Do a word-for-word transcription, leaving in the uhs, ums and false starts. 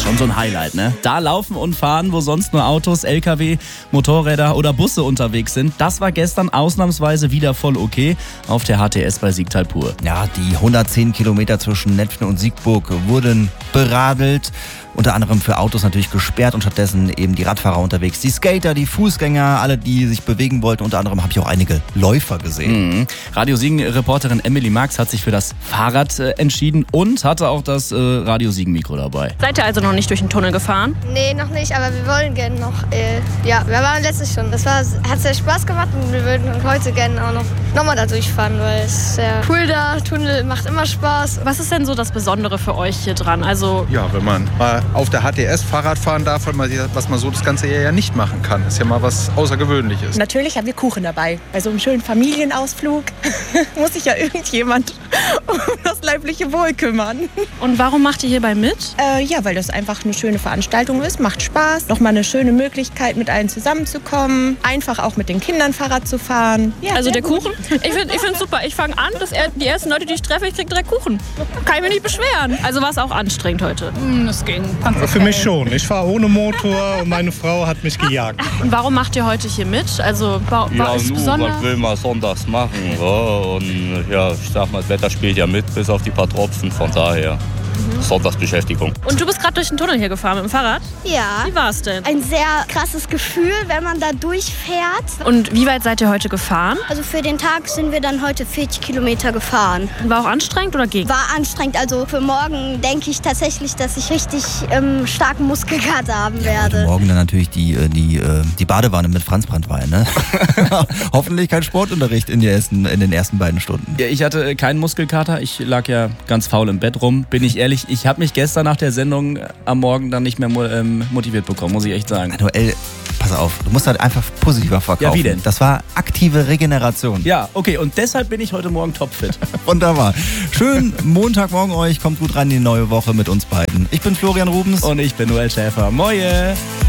schon so ein Highlight, ne? Da laufen und fahren, wo sonst nur Autos, L K W, Motorräder oder Busse unterwegs sind. Das war gestern ausnahmsweise wieder voll okay auf der H T S bei Siegtal Pur. Ja, die hundertzehn Kilometer zwischen Netphen und Siegburg wurden beradelt. Unter anderem für Autos natürlich gesperrt und stattdessen eben die Radfahrer unterwegs. Die Skater, die Fußgänger, alle, die sich bewegen wollten. Unter anderem habe ich auch einige Läufer gesehen. Mhm. Radio Siegen-Reporterin Emily Marx hat sich für das Fahrrad äh, entschieden und hatte auch das äh, Radio Siegen-Mikro dabei. Seid ihr also noch nicht durch den Tunnel gefahren? Nee, noch nicht, aber wir wollen gerne noch. Äh, ja, wir waren letztes schon. Das war, hat sehr Spaß gemacht und wir würden heute gerne auch noch, noch mal da durchfahren, weil es ist sehr cool da. Tunnel macht immer Spaß. Was ist denn so das Besondere für euch hier dran? Also Ja, wenn man mal auf der H T S Fahrrad fahren darf, was man so das ganze Jahr ja nicht machen kann. Das ist ja mal was Außergewöhnliches. Natürlich haben wir Kuchen dabei. Bei so einem schönen Familienausflug muss sich ja irgendjemand um das leibliche Wohl kümmern. Und warum macht ihr hierbei mit? Äh, ja, weil das einfach eine schöne Veranstaltung ist, macht Spaß. Nochmal eine schöne Möglichkeit, mit allen zusammenzukommen. Einfach auch mit den Kindern Fahrrad zu fahren. Ja, Also der gut. Kuchen? Ich finde es super. Ich fange an, dass er, die ersten Leute, die ich treffe, ich kriege direkt Kuchen. Kann ich mich nicht beschweren. Also war es auch anstrengend heute. Das ging. Für mich schon. Ich fahre ohne Motor und meine Frau hat mich gejagt. Und warum macht ihr heute hier mit? Also war, war Ja, es nur, besonders? was will man sonntags machen? Ja, und ja, ich sag mal, das Wetter spielt ja mit, bis auf die paar Tropfen, von daher. Sonntagsbeschäftigung. Und du bist gerade durch den Tunnel hier gefahren mit dem Fahrrad? Ja. Wie war es denn? Ein sehr krasses Gefühl, wenn man da durchfährt. Und wie weit seid ihr heute gefahren? Also für den Tag sind wir dann heute vierzig Kilometer gefahren. War auch anstrengend oder ging? War anstrengend. Also für morgen denke ich tatsächlich, dass ich richtig ähm, starken Muskelkater haben werde. Morgen dann natürlich die, äh, die, äh, die Badewanne mit Franz Branntwein, ne? Hoffentlich kein Sportunterricht in, die ersten, in den ersten beiden Stunden. Ja, ich hatte äh, keinen Muskelkater. Ich lag ja ganz faul im Bett rum. Bin ich ehrlich, ich habe mich gestern nach der Sendung am Morgen dann nicht mehr mo- ähm, motiviert bekommen, muss ich echt sagen. Noel, pass auf, du musst halt einfach positiver verkaufen. Ja, wie denn? Das war aktive Regeneration. Ja, okay, und deshalb bin ich heute Morgen topfit. Wunderbar. Schönen Montagmorgen euch. Kommt gut rein in die neue Woche mit uns beiden. Ich bin Florian Rubens. Und ich bin Noel Schäfer. Moje!